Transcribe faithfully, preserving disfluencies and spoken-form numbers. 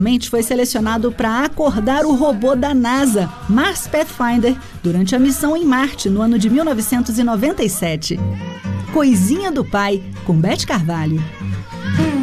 foi selecionado para acordar o robô da NASA, Mars Pathfinder, durante a missão em Marte, no ano de mil novecentos e noventa e sete. Coisinha do Pai, com Beth Carvalho.